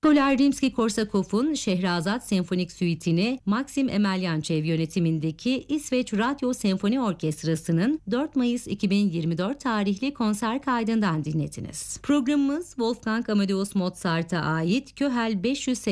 Nikolay Rimski-Korsakov'un Şehrazat Senfonik Süiti'ni Maxim Emelyançev yönetimindeki İsveç Radyo Senfoni Orkestrası'nın 4 Mayıs 2024 tarihli konser kaydından dinlediniz. Programımız Wolfgang Amadeus Mozart'a ait Köhel 580